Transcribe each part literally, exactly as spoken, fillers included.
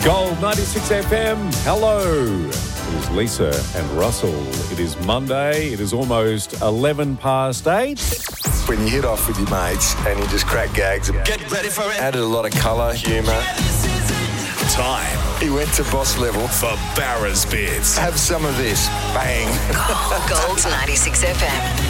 Gold ninety-six F M. Hello. It is Lisa and Russell. It is Monday. It is almost eleven past eight. When you hit off with your mates and you just crack gags. Get ready for it. Added a lot of colour, humour. Time He went to boss level. for Barra's Bits. Have some of this. Bang. Gold ninety-six F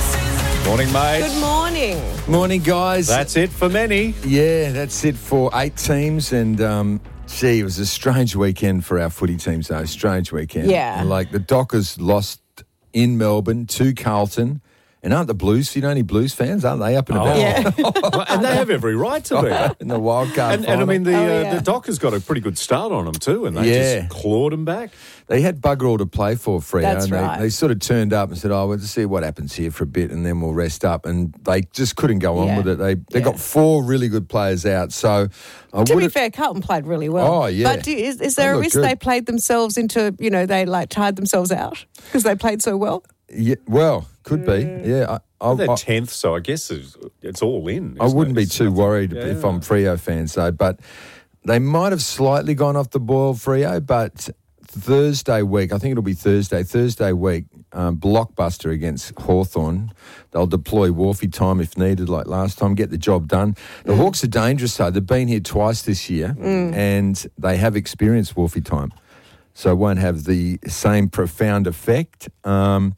M. Morning, mate. Good morning. Morning, guys. That's it for many. yeah, that's it for eight teams. And, um, gee, it was a strange weekend for our footy teams, though. Strange weekend. Yeah. And, like, the Dockers lost in Melbourne to Carlton. And aren't the Blues, you know, any Blues fans? Aren't they up and about? Yeah. And they have every right to be. In the wild card And, and I final. mean, the Oh, uh, yeah. the Dockers got a pretty good start on them too, and they Yeah. just clawed them back. They had bugger all to play for, Freo. That's and they, right. they sort of turned up and said, oh, we'll just see what happens here for a bit and then we'll rest up. And they just couldn't go on Yeah. with it. They they Yeah. got four really good players out. So I To be would fair, Carlton played really well. Oh, yeah. But do, is, is They there a look risk good. they played themselves into, you know, they like tired themselves out because they played so well? Yeah, well, could Mm. be. Yeah. I, I, They're I, tenth, so I guess it's, it's all in. I isn't wouldn't it? be It's too nothing- worried Yeah. if I'm Freo fans, though. But they might have slightly gone off the boil, Freo. But Thursday week, I think it'll be Thursday, Thursday week, um, blockbuster against Hawthorn. They'll deploy Wharfie time if needed, like last time, get the job done. The Hawks are dangerous, though. They've been here twice this year, and they have experienced Wharfie time. So it won't have the same profound effect. Um,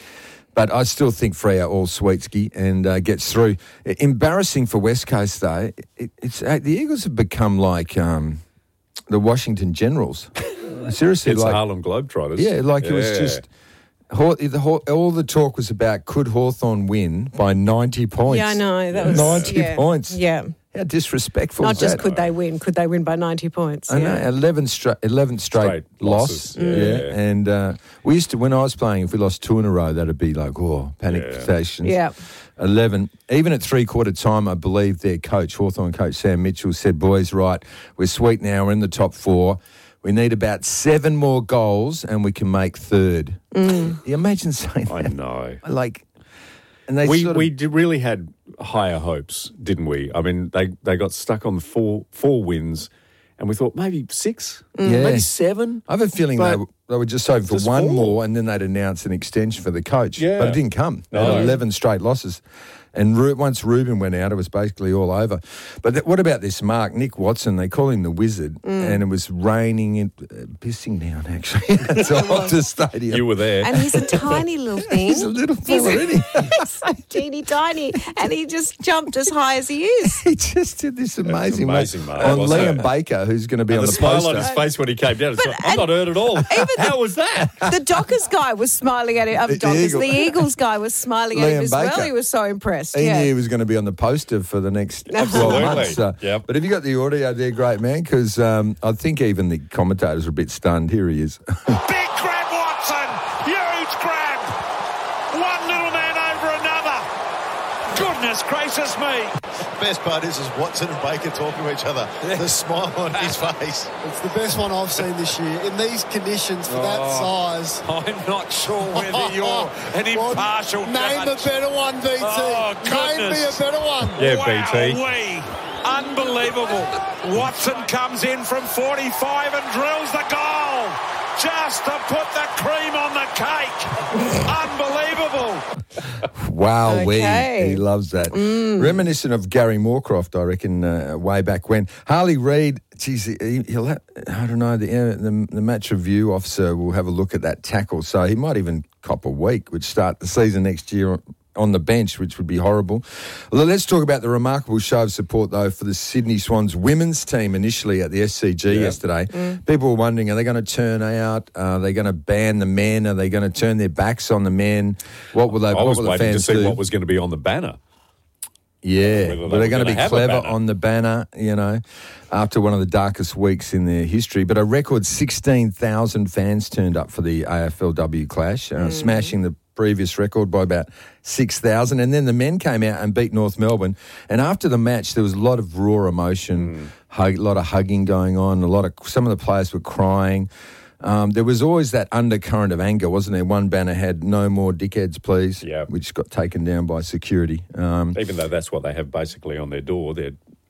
But I still think Freo all sweetski and uh, gets through. I- Embarrassing for West Coast, though. It, it's uh, the Eagles have become like um, the Washington Generals. Seriously, It's like Harlem Globetrotters. yeah, like it was Yeah. just Haw- the, Haw- all the talk was about could Hawthorn win by ninety points. Yeah, I know. That was ninety yeah. points. Yeah. How disrespectful! Not is just that? could they win, could they win by ninety points? I know, yeah. eleven straight, eleven straight, Straight loss. losses, yeah. And uh, we used to, when I was playing, if we lost two in a row, that'd be like, oh, panic Yeah. stations. Yeah. eleven. Even at three quarter time, I believe their coach, Hawthorn coach Sam Mitchell, said, boys, right, we're sweet now, we're in the top four. We need about seven more goals and we can make third. Mm. You imagine saying I that? know. Like, and they We sort of, we did really had higher hopes, didn't we? I mean, they, they got stuck on four four wins, and we thought maybe six, Yeah. maybe seven. I have a feeling But they, were- they were just hoping for just one four. more and then they'd announce an extension for the coach. Yeah. But it didn't come. They No. had eleven straight losses. And Ru- once Ruben went out, it was basically all over. But th- what about this Mark, Nick Watson? They call him the Wizard. And it was raining and uh, pissing down, actually, at the Optus Stadium. You were there. And he's a tiny little thing. He's a little fella, isn't he? He's so teeny tiny. And he just jumped as high as he is. He just did this amazing, amazing, way mate, on wasn't Liam it? Baker, who's going to be And on the the, smile poster. on his face when he came down. It's like, I'm not hurt at all. How was that? The Dockers guy was smiling at it. Um, The Dockers, Eagle- the Eagles guy was smiling at Liam him as Baker. well. He was so impressed. He yeah. knew he was going to be on the poster for the next Absolutely. twelve months. So. Yep. But have you got the audio there, great man? Because um, I think even the commentators are a bit stunned. Here he is. Big grab, Watson. Huge grab. One little man over another. Goodness gracious me. Best part is, is Watson and Baker talking to each other. The smile on his face. It's the best one I've seen this year. In these conditions, for that size. I'm not sure whether you're an Well, impartial name judge. a better one, B T. Oh, name me a goodness. better one. Yeah, wow, B T. we. Unbelievable. Watson comes in from forty-five and drills the goal. Just to put the cream on the cake. Unbelievable. Wow, Okay. he, he loves that. Reminiscent of Gary Moorcroft, I reckon, uh, way back when. Harley Reid, geez, he, he'll have, I don't know, the, uh, the the match review officer will have a look at that tackle. So he might even cop a week, which start the season next year on the bench, which would be horrible. Well, let's talk about the remarkable show of support, though, for the Sydney Swans women's team initially at the S C G Yeah. yesterday. People were wondering, are they going to turn out? Are they going to ban the men? Are they going to turn their backs on the men? What will they? I what was will the waiting to fans see do? what was going to be on the banner. Yeah, Whether they but were they're going to gonna be have a clever banner. on the banner, you know, after one of the darkest weeks in their history. But a record sixteen thousand fans turned up for the A F L W clash, uh, smashing the previous record by about six thousand. And then the men came out and beat North Melbourne. And after the match, there was a lot of raw emotion, hug, a lot of hugging going on, a lot of, some of the players were crying. Um, there was always that undercurrent of anger, wasn't there? One banner had "No more dickheads, please," Yeah. which got taken down by security. Um, Even though that's what they have basically on their door, their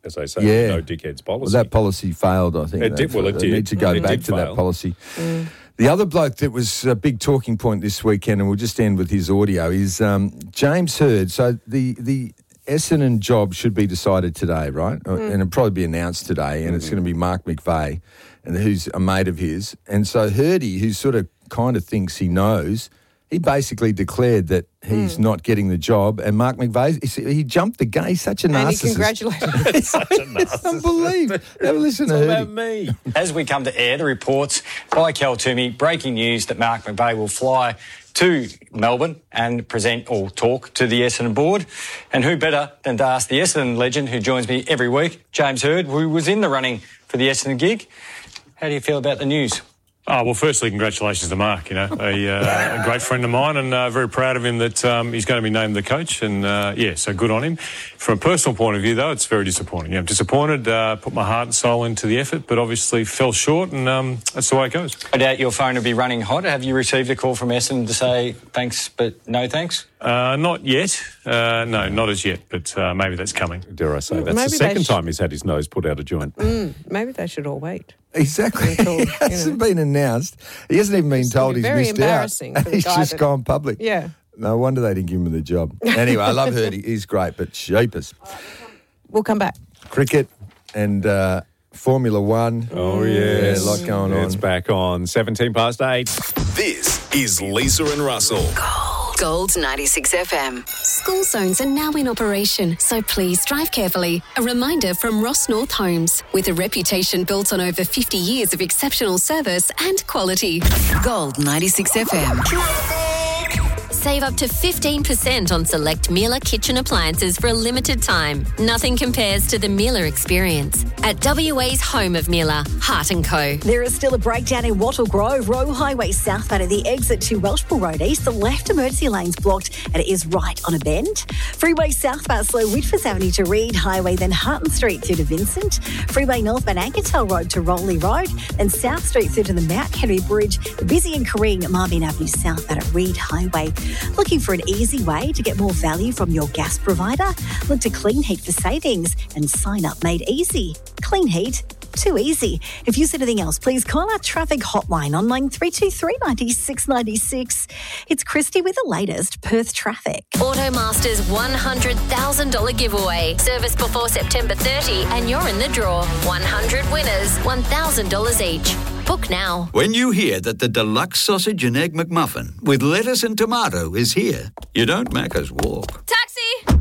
as they say, Yeah. no dickheads policy. Well, that policy failed, I think. It did- well, it They did. need to go It back did to fail. that policy. The other bloke that was a big talking point this weekend, and we'll just end with his audio, is um, James Hird. So the the Essendon job should be decided today, right? And it'll probably be announced today, and it's going to be Mark McVeigh, and who's a mate of his. And so Hirdy, who sort of kind of thinks he knows, he basically declared that he's not getting the job, and Mark McVeigh, he, he jumped the gun. He's such a And he narcissist. congratulated him. Such a narcissist. It's unbelievable. Have a listen It's to all about Hirdy. me. As we come to air, the reports by Kel Toomey, breaking news that Mark McVeigh will fly to Melbourne and present or talk to the Essendon board. And who better than to ask the Essendon legend who joins me every week, James Hird, who was in the running for the Essendon gig. How do you feel about the news? Oh, well, firstly, congratulations to Mark, you know, a, uh, a great friend of mine, and uh, very proud of him that um, he's going to be named the coach, and, uh, yeah, so good on him. From a personal point of view, though, it's very disappointing. Yeah, I'm disappointed, uh, put my heart and soul into the effort, but obviously fell short, and um, that's the way it goes. I doubt your phone will be running hot. Have you received a call from Essendon to say thanks, but no thanks? Uh, not yet. Uh, no, not as yet, but uh, maybe that's coming. Dare I say, that's Maybe the they second sh- time he's had his nose put out of joint. Mm, maybe they should all wait. Exactly. Until, It hasn't been announced. He hasn't even been It's told gonna he's be very missed out. embarrassing for the He's guy just that- gone public. Yeah. No wonder they didn't give him the job. Anyway, I love Hirdy. He's great, but sheepers. We'll come back. Cricket and uh, Formula One. Oh, yes. Yeah, a lot going on. It's back on. seventeen past eight. This is Lisa and Russell. Gold ninety-six F M. School zones are now in operation, so please drive carefully. A reminder from Ross North Homes, with a reputation built on over fifty years of exceptional service and quality. Gold ninety-six F M. Save up to fifteen percent on select Miele kitchen appliances for a limited time. Nothing compares to the Miele experience. At W A's home of Miele, Hart and Co. There is still a breakdown in Wattle Grove, Roe Highway southbound at the exit to Welshpool Road East. The left emergency lane's blocked and it is right on a bend. Freeway southbound slow Whitford Avenue to Reed Highway, then Hutton Street through to Vincent. Freeway northbound Ankertel Road to Rowley Road, then South Street through to the Mount Henry Bridge. Busy and careening at Marvin Avenue southbound at Reed Highway. Looking for an easy way to get more value from your gas provider? Look to Clean Heat for savings and sign up made easy. Clean Heat, too easy. If you see anything else, please call our traffic hotline on line three two three, nine six nine six. It's Christy with the latest Perth traffic. Automaster's one hundred thousand dollars giveaway. Service before September thirtieth and you're in the draw. one hundred winners, one thousand dollars each. Book now. When you hear that the deluxe sausage and egg McMuffin with lettuce and tomato is here, you don't Macca's walk. Taxi!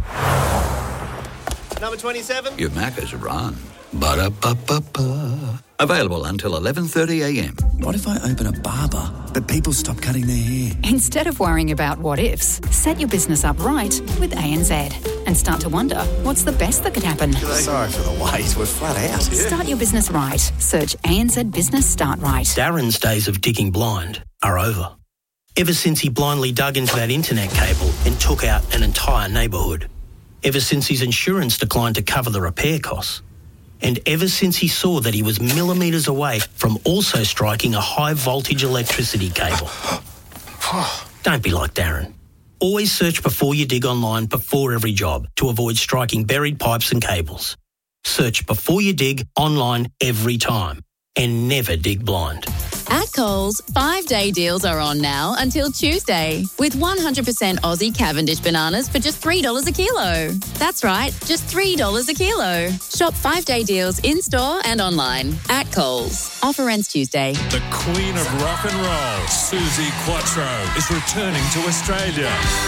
Number twenty-seven. You Macca's run. Ba-da-ba-ba-ba. Available until eleven thirty a m. What if I open a barber, but people stop cutting their hair? Instead of worrying about what ifs, set your business up right with A N Z and start to wonder, what's the best that could happen? Sorry for the wait, we're flat out. Start your business right. Search A N Z Business Start Right. Darren's days of digging blind are over. Ever since he blindly dug into that internet cable and took out an entire neighbourhood. Ever since his insurance declined to cover the repair costs. And ever since he saw that he was millimetres away from also striking a high-voltage electricity cable. Don't be like Darren. Always search before you dig online before every job to avoid striking buried pipes and cables. Search before you dig online every time. And never dig blind. At Coles, five-day deals are on now until Tuesday with one hundred percent Aussie Cavendish bananas for just three dollars a kilo. That's right, just three dollars a kilo. Shop five-day deals in-store and online at Coles. Offer ends Tuesday. The Queen of Rock and Roll, Suzi Quatro, is returning to Australia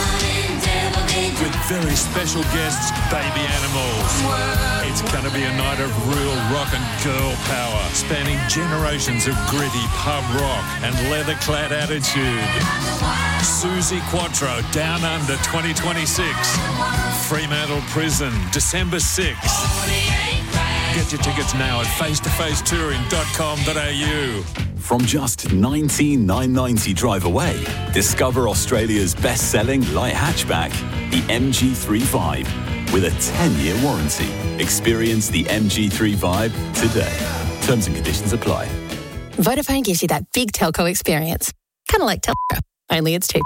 with very special guests, Baby Animals. It's going to be a night of real rock and girl power, spanning generations of gritty pub rock and leather-clad attitude. Suzi Quatro, Down Under twenty twenty-six. Fremantle Prison, December sixth. Get your tickets now at face to face touring dot com dot a u. From just nineteen thousand nine hundred ninety drive away, discover Australia's best-selling light hatchback, the M G thirty-five, with a ten-year warranty. Experience the M G thirty-five today. Terms and conditions apply. Vodafone gives you that big telco experience. Kind of like Telco, only it's cheaper.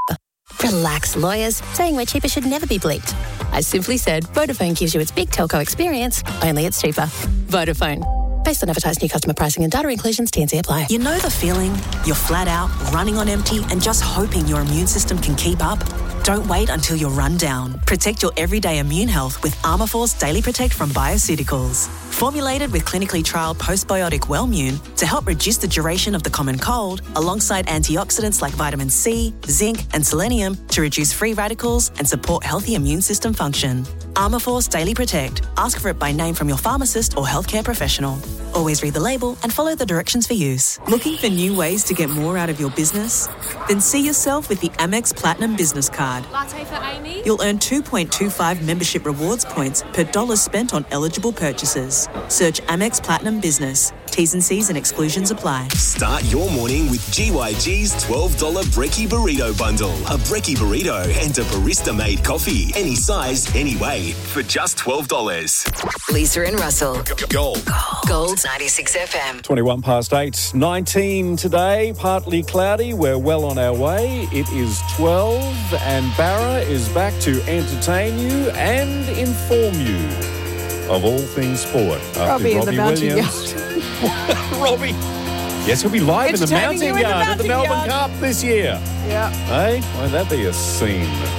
Relax, lawyers. Saying we're cheaper should never be bleeped. I simply said Vodafone gives you its big telco experience, only it's cheaper. Vodafone. Based on advertised new customer pricing and data inclusions, T and C apply. You know the feeling? You're flat out, running on empty, and just hoping your immune system can keep up? Don't wait until you're run down. Protect your everyday immune health with Armourforce Daily Protect from Bioceuticals. Formulated with clinically trialled postbiotic Wellmune to help reduce the duration of the common cold, alongside antioxidants like vitamin C, zinc, and selenium to reduce free radicals and support healthy immune system function. Armourforce Daily Protect. Ask for it by name from your pharmacist or healthcare professional. Always read the label and follow the directions for use. Looking for new ways to get more out of your business? Then see yourself with the Amex Platinum Business Card. Latte for Amy? You'll earn two point two five membership rewards points per dollar spent on eligible purchases. Search Amex Platinum Business. T's and C's and exclusions apply. Start your morning with G Y G's twelve dollars Brekkie Burrito Bundle. A Brekkie Burrito and a barista-made coffee. Any size, any way, for just twelve dollars. Lisa and Russell. Gold. Gold ninety-six F M. twenty-one past eight. nineteen today, partly cloudy. We're well on our way. It is twelve and Barra is back to entertain you and inform you of all things sport. After Robbie in the mountain Williams. Robbie. Yes, he'll be live in the Entertaining mountain you in the yard at the mountain Melbourne yard. Cup this year. Yeah. Hey, won't that be a scene?